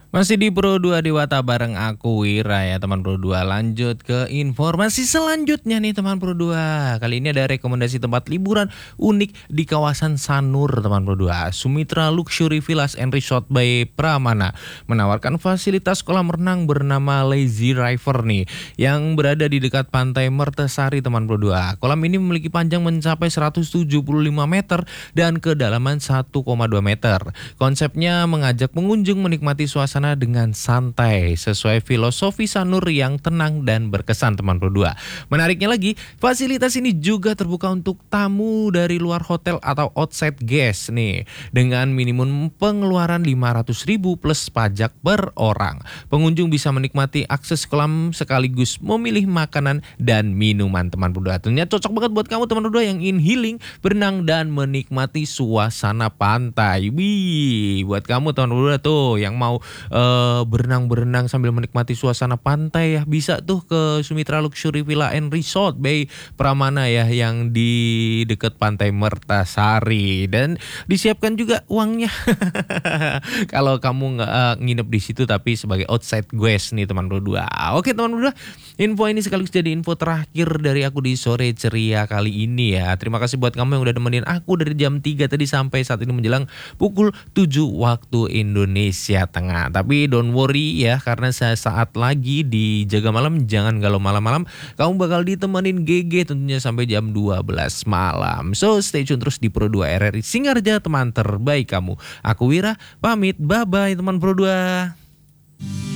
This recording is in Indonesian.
Masih di Pro 2 Dewata bareng aku Wira ya teman Pro 2. Lanjut ke informasi selanjutnya nih teman Pro 2. Kali ini ada rekomendasi tempat liburan unik di kawasan Sanur teman Pro 2. Sumitra Luxury Villas and Resort by Pramana menawarkan fasilitas kolam renang bernama Lazy River nih yang berada di dekat pantai Mertesari teman Pro 2. Kolam ini memiliki panjang mencapai 175 meter dan kedalaman 1,2 meter. Konsepnya mengajak pengunjung menikmati suasana dengan santai sesuai filosofi Sanur yang tenang dan berkesan teman Pro 2. Menariknya lagi, fasilitas ini juga terbuka untuk tamu dari luar hotel atau outside guest nih dengan minimum pengeluaran 500.000 plus pajak per orang. Pengunjung bisa menikmati akses kolam sekaligus memilih makanan dan minuman teman Pro 2. Tentunya cocok banget buat kamu teman Pro 2 yang ingin healing, berenang dan menikmati suasana pantai. Wih, buat kamu teman Pro 2 tuh yang mau berenang-berenang sambil menikmati suasana pantai ya bisa tuh ke Sumitra Luxury Villa and Resort by Pramana ya yang di dekat pantai Mertasari dan disiapkan juga uangnya kalau kamu nggak nginep di situ tapi sebagai outside guest nih teman berdua. Oke teman berdua, info ini sekaligus jadi info terakhir dari aku di sore ceria kali ini ya. Terima kasih buat kamu yang udah nemenin aku dari jam 3 tadi sampai saat ini menjelang pukul 7 waktu Indonesia Tengah. Tapi don't worry ya, karena saat lagi di Jaga Malam jangan galau malam-malam. Kamu bakal ditemenin GG tentunya sampai jam 12 malam. So stay tune terus di Pro 2 RRI Singarja, teman terbaik kamu. Aku Wira pamit, bye bye teman Pro 2.